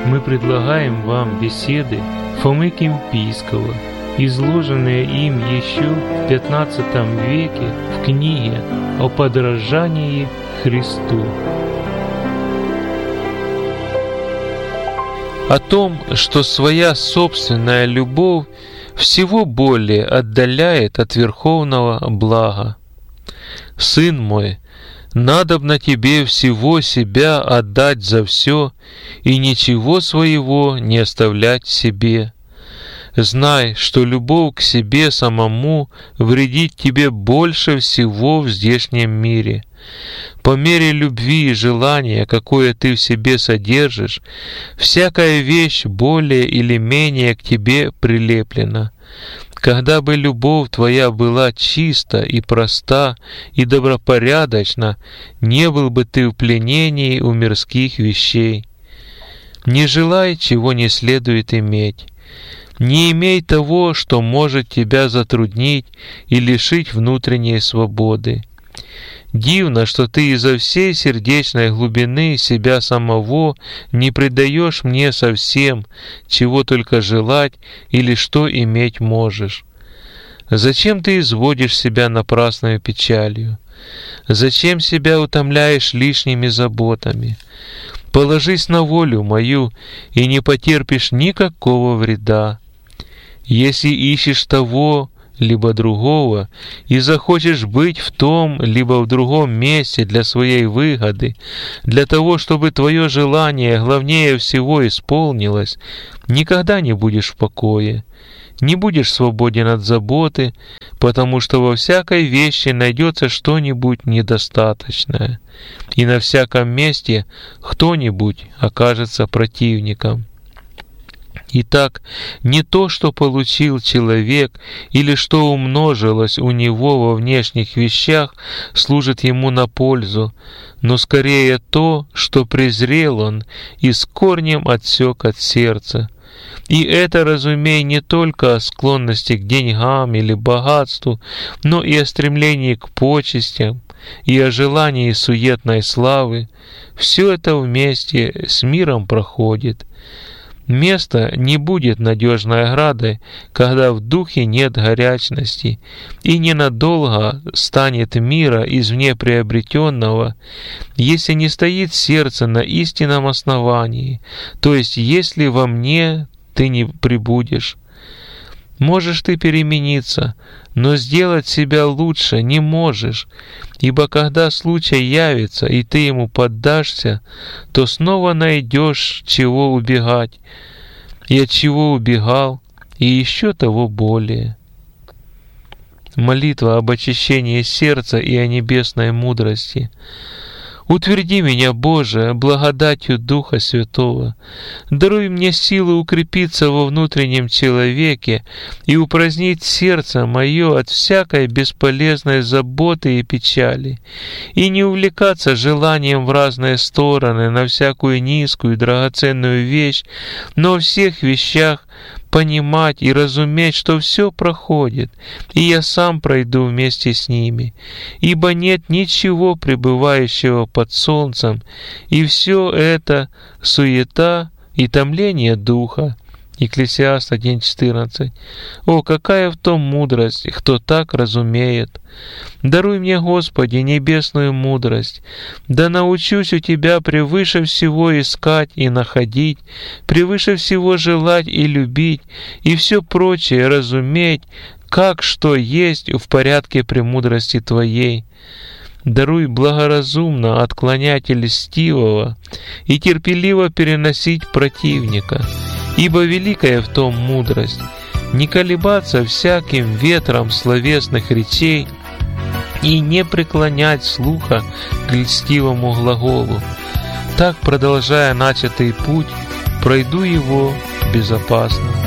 мы предлагаем вам беседы Фомы Кимпийского, изложенные им еще в XV веке в книге о подражании Христу. О том, что своя собственная любовь всего более отдаляет от верховного блага. «Сын мой, надобно тебе всего себя отдать за все и ничего своего не оставлять себе. Знай, что любовь к себе самому вредит тебе больше всего в здешнем мире. По мере любви и желания, какое ты в себе содержишь, всякая вещь более или менее к тебе прилеплена. Когда бы любовь твоя была чиста и проста и добропорядочна, не был бы ты в пленении у мирских вещей. Не желай, чего не следует иметь. Не имей того, что может тебя затруднить и лишить внутренней свободы. Дивно, что ты изо всей сердечной глубины себя самого не предаешь мне совсем, чего только желать или что иметь можешь. Зачем ты изводишь себя напрасною печалью? Зачем себя утомляешь лишними заботами? Положись на волю мою, и не потерпишь никакого вреда. Если ищешь того, либо другого, и захочешь быть в том, либо в другом месте для своей выгоды, для того, чтобы твое желание главнее всего исполнилось, никогда не будешь в покое, не будешь свободен от заботы, потому что во всякой вещи найдется что-нибудь недостаточное, и на всяком месте кто-нибудь окажется противником. Итак, не то, что получил человек или что умножилось у него во внешних вещах, служит ему на пользу, но скорее то, что презрел он и с корнем отсек от сердца. И это, разумей, не только о склонности к деньгам или богатству, но и о стремлении к почестям, и о желании суетной славы. Все это вместе с миром проходит. Место не будет надежной оградой, когда в духе нет горячности, и ненадолго станет мира извне приобретенного, если не стоит сердце на истинном основании, то есть если во мне ты не пребудешь. Можешь ты перемениться, но сделать себя лучше не можешь, ибо когда случай явится, и ты ему поддашься, то снова найдешь, чего убегать, и от чего убегал, и еще того более. Молитва об очищении сердца и о небесной мудрости. Утверди меня, Боже, благодатью Духа Святого. Даруй мне силу укрепиться во внутреннем человеке и упразднить сердце мое от всякой бесполезной заботы и печали, и не увлекаться желанием в разные стороны на всякую низкую и драгоценную вещь, но во всех вещах понимать и разуметь, что все проходит, и я сам пройду вместе с ними, ибо нет ничего пребывающего под солнцем, и все это суета и томление духа. Екклесиаст 1:14. О, какая в том мудрость, кто так разумеет! Даруй мне, Господи, небесную мудрость, да научусь у Тебя превыше всего искать и находить, превыше всего желать и любить, и все прочее разуметь, как что есть в порядке премудрости Твоей. Даруй благоразумно отклонять льстивого и терпеливо переносить противника, ибо великая в том мудрость, не колебаться всяким ветром словесных речей и не преклонять слуха к льстивому глаголу. Так, продолжая начатый путь, пройду его безопасно.